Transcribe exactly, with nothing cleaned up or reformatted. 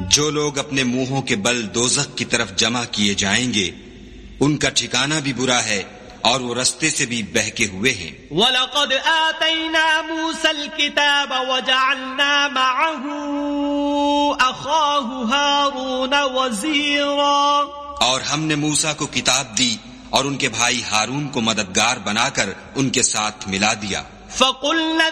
जो लोग अपने मुंहों के बल दोज़ख की तरफ जमा किए जाएंगे उनका ठिकाना भी बुरा है और वो रास्ते से भी बहके हुए हैं। वलक़द आतैना मूसल किताब वजअलना मअहू अख़ाहु हारून वज़ीरा, और हमने मूसा को किताब दी और उनके भाई हारून को मददगार बनाकर उनके साथ मिला दिया। फ़क़ुलना